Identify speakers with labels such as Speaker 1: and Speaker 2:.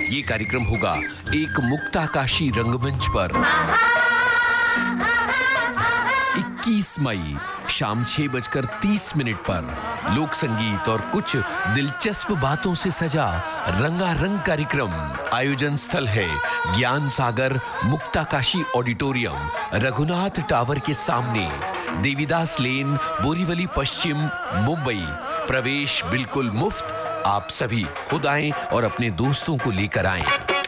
Speaker 1: ये कार्यक्रम होगा एक मुक्ताकाशी रंगमंच पर 21 मई शाम 6:30 पर लोक संगीत और कुछ दिलचस्प बातों से सजा रंगारंग कार्यक्रम। आयोजन स्थल है ज्ञान सागर मुक्ताकाशी ऑडिटोरियम, रघुनाथ टावर के सामने, देवीदास लेन, बोरीवली पश्चिम, मुंबई। प्रवेश बिल्कुल मुफ्त। आप सभी खुद आएं और अपने दोस्तों को लेकर आएं।